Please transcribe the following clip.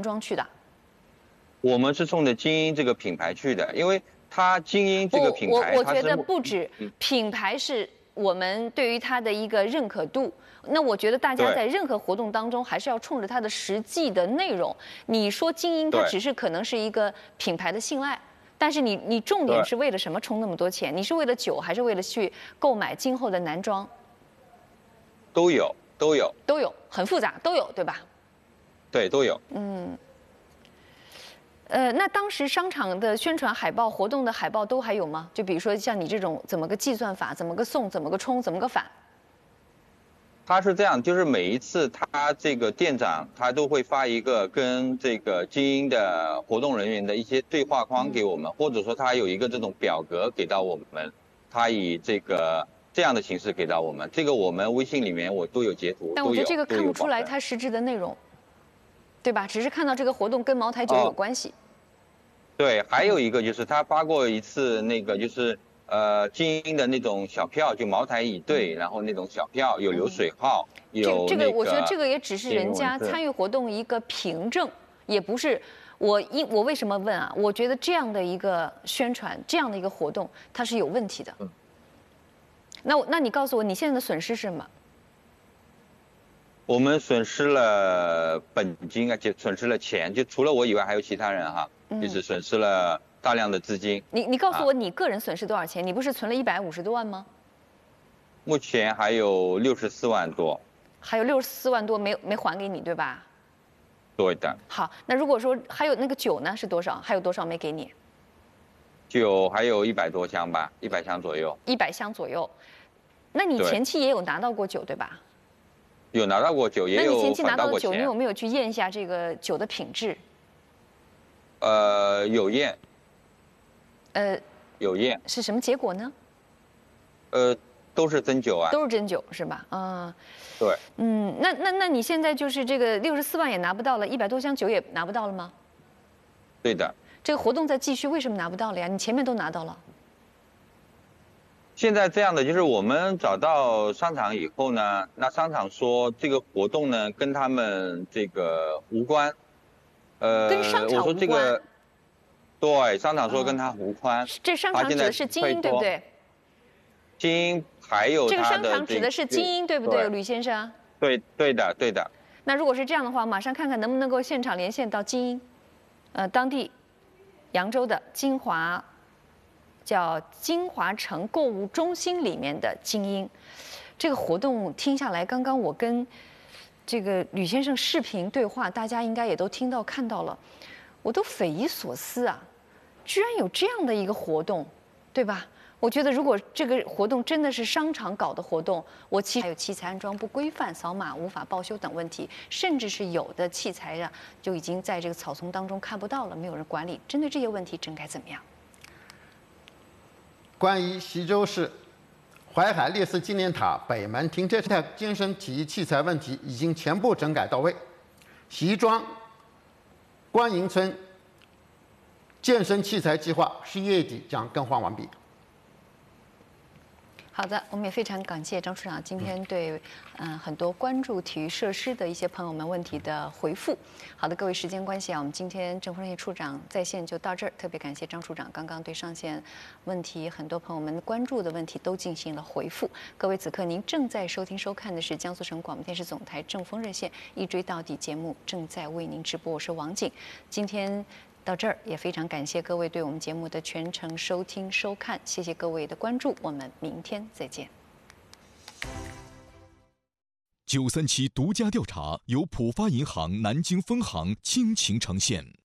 装去的？ 我们是冲着精英这个品牌去的，因为它精英这个品牌， 我觉得不止品牌是我们对于它的一个认可度。那我觉得大家在任何活动当中，还是要冲着它的实际的内容。你说精英，它只是可能是一个品牌的信赖，但是你重点是为了什么充那么多钱？你是为了酒，还是为了去购买今后的男装？ 都有， 很复杂，都有，对吧？ 对，都有。 那当时商场的宣传海报、活动的海报都还有吗？就比如说像你这种怎么个计算法，怎么个送，怎么个冲，怎么个返？ 他是这样，就是每一次他这个店长他都会发一个跟这个精英的活动人员的一些对话框给我们，或者说他有一个这种表格给到我们，他以这样的形式给到我们，这个我们微信里面我都有截图。 但我觉得这个看不出来它实质的内容，对吧？只是看到这个活动跟茅台酒有关系。 对，还有一个就是他发过一次那个就是精英的那种小票，就茅台乙对，然后那种小票有流水号，有这个我觉得这个也只是人家参与活动一个凭证，也不是我为什么问啊？我觉得这样的一个宣传，这样的一个活动，它是有问题的。那你告诉我，你现在的损失是什么？ 我们损失了本金啊，就损失了钱，就除了我以外还有其他人哈，就是损失了大量的资金。 你告诉我，你个人损失多少钱？你不是存了150多万吗？ 目前还有64万多。 还有64万多没还给你，对吧？ 对的。 好，那如果说还有那个酒呢，是多少？还有多少没给你？ 酒还有100多箱吧，100箱左右。 100箱左右，那你前期也有拿到过酒，对吧？ 有拿到过酒，也有返到过钱。 那你前期拿到的酒，你有没有去验一下这个酒的品质？ 有验。有验。 是什么结果呢？ 都是真酒啊。 都是真酒是吧？啊。 对。 那你现在就是这个64万也拿不到了，100多箱酒也拿不到了吗？ 对的。 这个活动在继续，为什么拿不到了呀？你前面都拿到了。 现在这样的就是我们找到商场以后呢，那商场说这个活动呢跟他们这个无关。 跟商场无关。 我说这个，对，商场说跟他无关。 这商场指的是精英，对不对？ 精英还有这个商场指的是精英，对不对，吕先生？ 对的。 那如果是这样的话，马上看看能不能够现场连线到精英，当地扬州的金华。叫金华城购物中心里面的精英，这个活动听下来，刚刚我跟这个吕先生视频对话，大家应该也都听到看到了，我都匪夷所思啊，居然有这样的一个活动，对吧？我觉得如果这个活动真的是商场搞的活动，还有器材安装不规范、扫码无法报修等问题，甚至是有的器材啊就已经在这个草丛当中看不到了，没有人管理。针对这些问题，真该怎么样？ 关于西州市淮海烈士纪念塔北门停车场健身体育器材问题已经全部整改到位，西庄观营村健身器材计划11月底将更换完毕。 好的，我们也非常感谢张处长今天对很多关注体育设施的一些朋友们问题的回复。好的，各位，时间关系啊，我们今天政风热线处长在线就到这儿。特别感谢张处长刚刚对上线问题很多朋友们关注的问题都进行了回复。各位，此刻您正在收听收看的是江苏省广播电视总台政风热线一追到底节目，正在为您直播，我是王景。今天到这儿，也非常感谢各位对我们节目的全程收听收看，谢谢各位的关注，我们明天再见。 937独家调查由浦发银行南京分行倾情呈现。